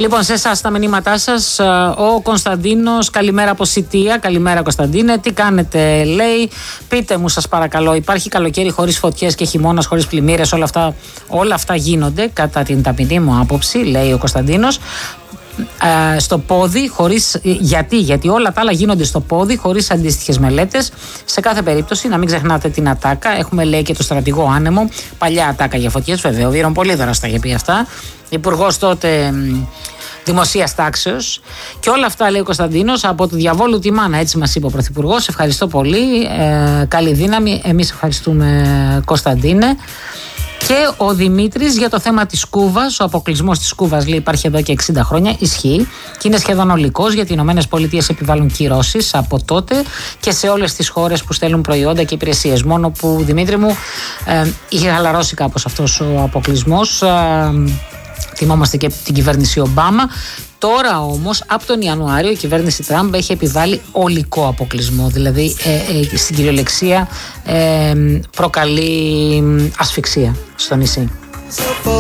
Λοιπόν, σε εσάς τα μηνύματά σας. Ο Κωνσταντίνος, καλημέρα από Σιτία. Καλημέρα, Κωνσταντίνε. Τι κάνετε, λέει. Πείτε μου, σας παρακαλώ, υπάρχει καλοκαίρι χωρίς φωτιές και χειμώνας χωρίς πλημμύρες? Όλα αυτά γίνονται κατά την ταπεινή μου άποψη, λέει ο Κωνσταντίνος. Στο πόδι, γιατί όλα τα άλλα γίνονται στο πόδι χωρίς αντίστοιχες μελέτες. Σε κάθε περίπτωση, να μην ξεχνάτε την ατάκα. Έχουμε, λέει, και το στρατηγό άνεμο. Παλιά ατάκα για φωτιές, βέβαια. Ο Βίρον Πολύδωρας τα είχε πει αυτά. Υπουργός τότε δημοσίας τάξεως. Και όλα αυτά, λέει ο Κωνσταντίνος, από του διαβόλου τη μάνα. Έτσι μας είπε ο Πρωθυπουργός. Ευχαριστώ πολύ. Καλή δύναμη. Εμείς ευχαριστούμε, Κωνσταντίνε. Και ο Δημήτρης για το θέμα της Κούβας. Ο αποκλεισμός της Κούβας, λέει, υπάρχει εδώ και 60 χρόνια. Ισχύει και είναι σχεδόν ολικός, γιατί οι ΗΠΑ επιβάλλουν κυρώσεις από τότε και σε όλες τις χώρες που στέλνουν προϊόντα και υπηρεσίες. Μόνο που, Δημήτρη μου, είχε χαλαρώσει κάπως αυτός ο αποκλεισμός. Θυμόμαστε και την κυβέρνηση Ομπάμα. Τώρα όμως, από τον Ιανουάριο, η κυβέρνηση Τραμπ έχει επιβάλει ολικό αποκλεισμό. Δηλαδή, στην κυριολεξία προκαλεί ασφυξία στο νησί.